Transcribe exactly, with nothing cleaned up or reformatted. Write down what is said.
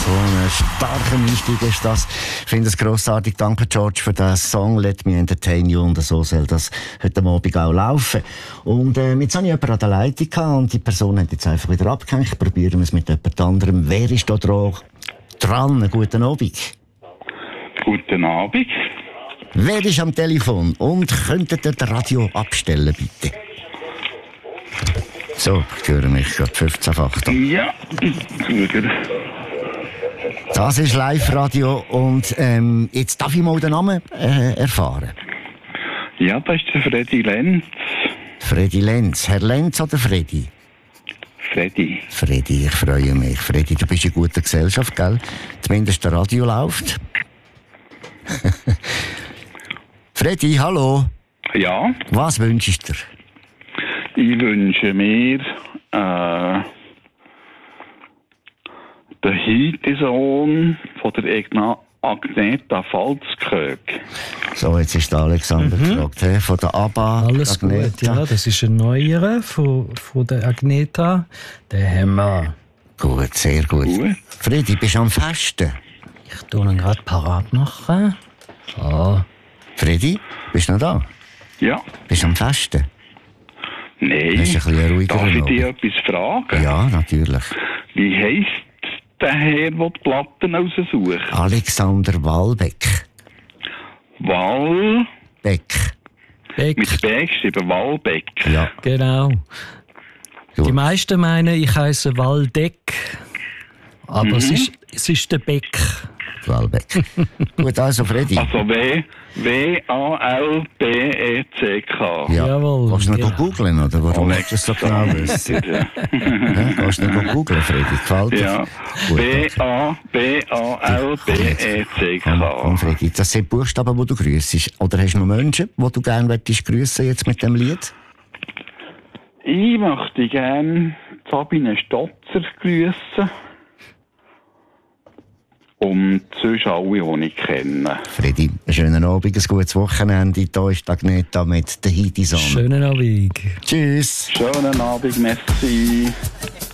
So ein starker Einstieg ist das. Ich finde es grossartig. Danke, George, für den Song «Let Me Entertain You». Und so soll das heute Abend auch laufen. Und äh, jetzt habe ich jemanden an der Leitung gehabt und die Person hat jetzt einfach wieder abgehängt. Probieren wir es mit jemand anderem. Wer ist da dran? Dran. Guten Abend. Guten Abend. Wer ist am Telefon? Und könntet ihr das Radio abstellen, bitte? So, ich höre mich gerade fünfzehnfach. Ja, gut. Das ist Live-Radio und ähm, jetzt darf ich mal den Namen äh, erfahren. Ja, das ist der Freddy Lenz. Freddy Lenz. Herr Lenz oder Freddy? Freddy. Freddy, ich freue mich. Freddy, du bist in guter Gesellschaft, gell? Zumindest der Radio läuft. Freddy, hallo. Ja. Was wünschst du dir? Ich wünsche mir äh, den Hitesohn von der Egna Agneta Falzkög. So, jetzt ist der Alexander mhm. gefragt, he? Von der ABBA. Alles Agneta. Gut, ja, das ist ein neuerer von, von der Agneta. Den haben wir. Gut, sehr gut. gut. Freddy, bist du am Festen? Ich tue ihn gerade parat machen. So. Freddy, bist du noch da? Ja. Bist du am Festen? Nein. Das ist ein bisschen ruhiger. Darf ich dich etwas fragen? Ja, natürlich. Wie heisst der Herr, der die Platten raussucht? Alexander Walbeck. Wal... Beck. Beck. Mit B geschrieben, Walbeck. Ja. Genau. Gut. Die meisten meinen, ich heisse Waldeck. Aber mhm. es, ist, es ist der Beck. Walbeck. Gut, also Freddy. Also W, W A L B E C K. Ja. Jawohl. Kannst du noch ja. googeln, oder? Warum möchtest du es so genau wissen? Ja. Kannst du noch googeln, Freddy? Gefällt dir? Ja. W A B A L B E C K. Und Freddy, das sind Buchstaben, die du grüssest. Oder hast du noch Menschen, die du gerne möchtest grüssen jetzt mit dem Lied? Ich möchte gerne Sabine Stotzer grüssen. Und sonst alle, die ich kenne. Freddy, einen schönen Abend, ein gutes Wochenende. Hier ist Agneta mit der Hiti-Song. Schönen Abend. Tschüss. Schönen Abend, merci.